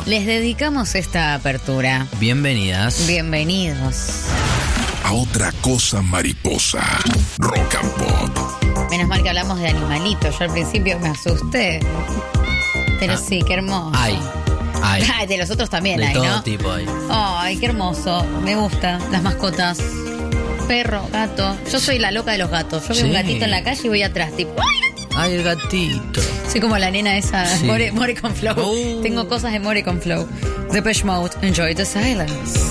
Les dedicamos esta apertura. Bienvenidas. Bienvenidos. A otra cosa mariposa. Rock and Pop. Menos mal que hablamos de animalitos. Yo al principio me asusté. Pero sí, qué hermoso. Ay. De los otros también de hay, todo ¿no? tipo hay. Ay, qué hermoso. Me gusta. Las mascotas. Perro, gato. Yo soy la loca de los gatos. Yo veo un gatito en la calle y voy atrás, tipo... Ay, el gatito. Soy como la nena esa, Sí. More con Flow. Tengo cosas de More con Flow. Depeche Mode, Enjoy the Silence.